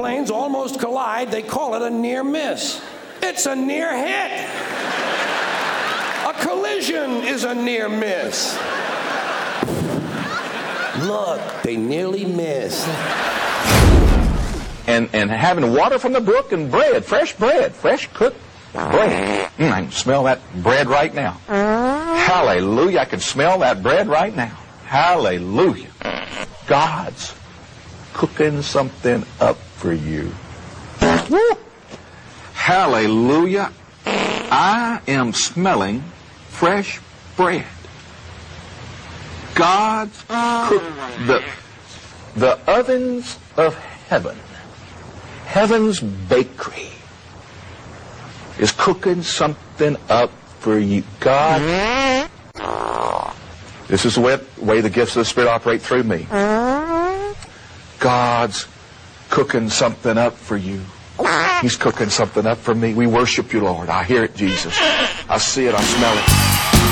planes almost collide, they call it a near miss. It's a near hit. A collision is a near miss. Look, they nearly missed. And having water from the brook and bread, fresh cooked bread. I can smell that bread right now. Hallelujah, I can smell that bread right now. Hallelujah. God's cooking something up for you. Hallelujah. I am smelling fresh bread. God's cooked the ovens of heaven. Heaven's bakery is cooking something up for you. God, this is the way the gifts of the Spirit operate through me. God's cooking something up for you. He's cooking something up for me. We worship you, Lord. I hear it, Jesus. I see it. I smell it.